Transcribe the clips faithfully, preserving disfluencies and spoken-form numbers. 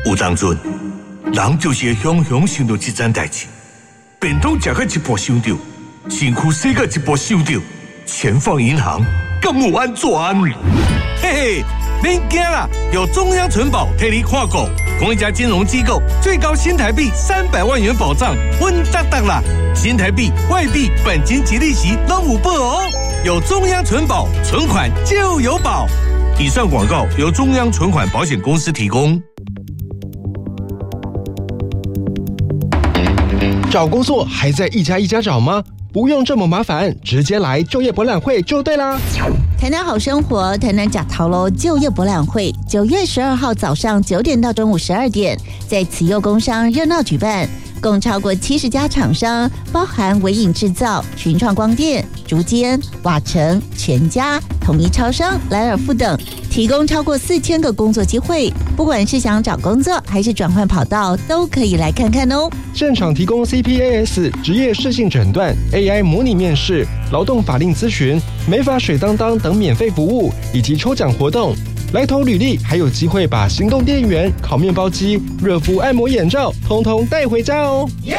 有当阵，人就是会雄雄想到这件代志，便当吃到一半想到，身躯洗到一半想到，钱放银行敢有安全？ 嘿嘿，免惊啦，有中央存保替你看顾，同一家金融机构最高新台币三百万元保障，稳当当啦！新台币、外币、本金及利息都有保哦。有中央存保，存款就有保。以上广告由中央存款保险公司提供。 找工作还在一家一家找吗？不用这么麻烦，直接来就业博览会就对啦。 台南好生活，台南假桃楼就业博览会，九月十二号早上九点到中午十二点，在慈幼工商热闹举办，共超过七十家厂商，包含微影制造、群创光电、竹间、瓦城、全家、统一超商、莱尔富等，提供超过四千个工作机会。不管是想找工作还是转换跑道，都可以来看看哦。 现场提供 C P A S 职业适性诊断、A I 模拟面试、劳动法令咨询、美发水当当等免费服务，以及抽奖活动。来投履历，还有机会把行动电源、烤面包机、热敷按摩眼罩，通通带回家哦！耶！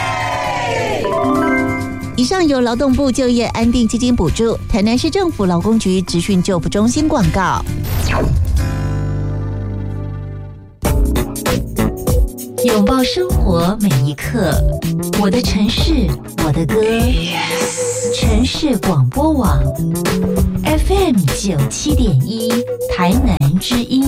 以上由劳动部就业安定基金补助，台南市政府劳工局职训就服中心广告。 拥抱生活每一刻，我的城市，我的歌， yes. 城市广播网 F M 九七点一，台南之音。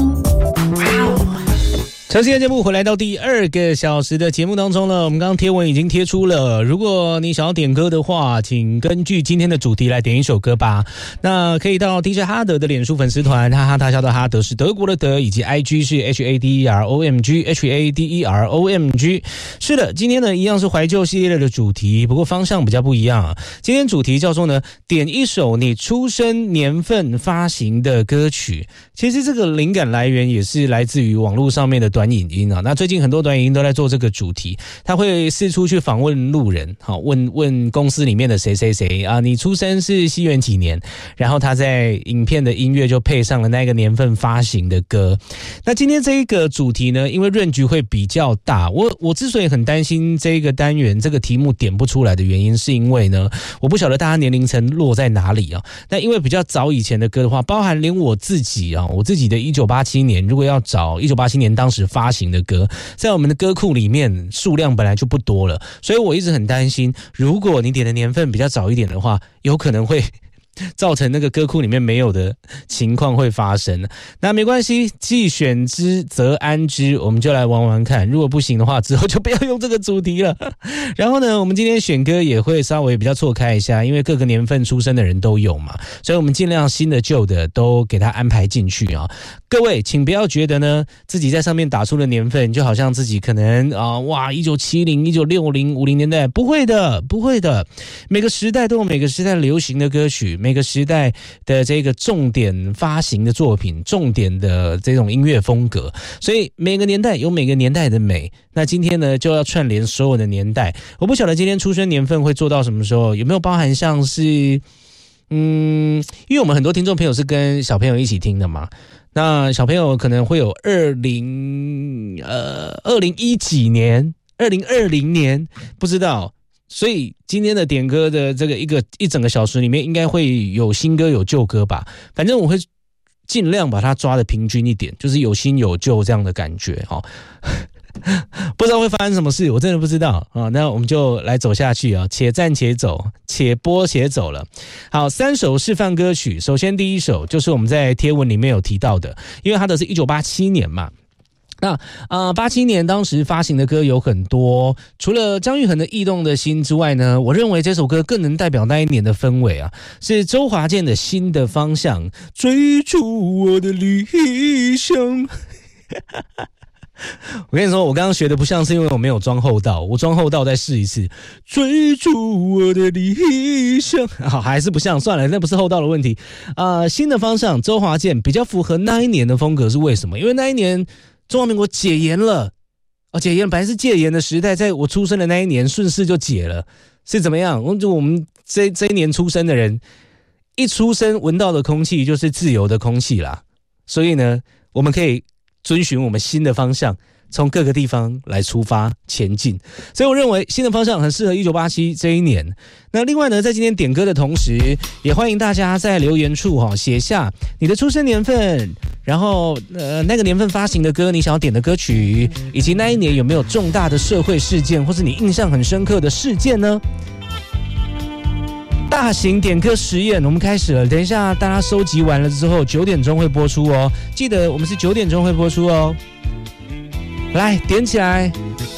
长时间节目回来到第二个小时的节目当中了，我们刚刚贴文已经贴出了，如果你想要点歌的话，请根据今天的主题来点一首歌吧。那可以到 D J 哈德的脸书粉丝团，哈哈大笑的哈德是德国的德，以及 I G 是 H A D E R O M G H A D E R O M G。 是的，今天呢一样是怀旧系列的主题，不过方向比较不一样啊。今天主题叫做呢点一首你出生年份发行的歌曲。其实这个灵感来源也是来自于网络上面的短影音啊，那最近很多短影音都在做这个主题，他会四处去访问路人，好问问公司里面的谁谁谁啊，你出生是西元几年，然后他在影片的音乐就配上了那个年份发行的歌。那今天这一个主题呢，因为range会比较大，我我之所以很担心这个单元这个题目点不出来的原因，是因为呢，我不晓得大家年龄层落在哪里啊。那因为比较早以前的歌的话，包含连我自己啊，我自己的一九八七年，如果要找一九八七年当时发行的歌，在我们的歌库里面数量本来就不多了，所以我一直很担心，如果你点的年份比较早一点的话，有可能会造成那个歌库里面没有的情况会发生。那没关系，既选之则安之，我们就来玩玩看，如果不行的话之后就不要用这个主题了。然后呢，我们今天选歌也会稍微比较错开一下，因为各个年份出生的人都有嘛，所以我们尽量新的旧的都给它安排进去啊。各位请不要觉得呢自己在上面打出的年份就好像自己可能啊哇一九七零、一九六零、五零年代，不会的，不会的。每个时代都有每个时代流行的歌曲，每个时代的这个重点发行的作品，重点的这种音乐风格，所以每个年代有每个年代的美。那今天呢就要串联所有的年代，我不晓得今天出生年份会做到什么时候，有没有包含像是嗯，因为我们很多听众朋友是跟小朋友一起听的嘛，那小朋友可能会有二零呃二零一几年、二零二零年，不知道。所以今天的点歌的这个一个一整个小时里面，应该会有新歌有旧歌吧。反正我会尽量把它抓的平均一点，就是有新有旧这样的感觉哈。不知道会发生什么事，我真的不知道啊。那我们就来走下去啊，且战且走，且播且走了。好，三首示范歌曲。首先第一首就是我们在贴文里面有提到的，因为它的是一九八七年嘛。那呃，八七年当时发行的歌有很多，除了张玉衡的《驿动的心》之外呢，我认为这首歌更能代表那一年的氛围啊，是周华健的《新的方向》，追逐我的理想。我跟你说，我刚刚学的不像，是因为我没有装后道，我装后道再试一次。追逐我的理想，好，还是不像，算了，那不是后道的问题啊、呃。新的方向，周华健比较符合那一年的风格，是为什么？因为那一年中华民国解严了，哦，解严本来是戒严的时代，在我出生的那一年顺势就解了，是怎么样？我我们这这一年出生的人，一出生闻到的空气就是自由的空气啦，所以呢，我们可以遵循我们新的方向， 从各个地方来出发前进，所以我认为新的方向很适合一九八七这一年。那另外呢，在今天点歌的同时，也欢迎大家在留言处哈、哦、写下你的出生年份，然后呃那个年份发行的歌，你想要点的歌曲，以及那一年有没有重大的社会事件，或是你印象很深刻的事件呢？大型点歌实验，我们开始了。等一下，大家收集完了之后，九点钟会播出哦。记得我们是九点钟会播出哦。来，点起来。